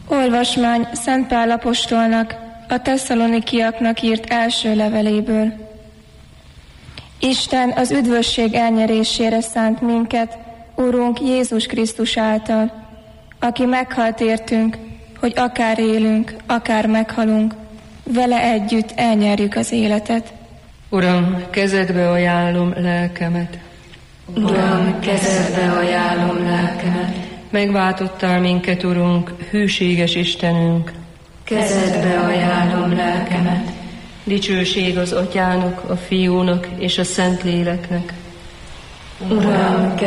Olvasmány Szent Pál apostolnak a Tesszalonikiaknak írt első leveléből. Isten az üdvösség elnyerésére szánt minket, Urunk Jézus Krisztus által, aki meghalt értünk, hogy akár élünk, akár meghalunk, vele együtt elnyerjük az életet. Uram, kezedbe ajánlom lelkemet. Uram, kezedbe ajánlom lelkemet. Megváltottál minket, Urunk, hűséges Istenünk. Kezedbe ajánlom lelkemet. Dicsőség az Atyának, a Fiúnak és a Szentléleknek. Uram,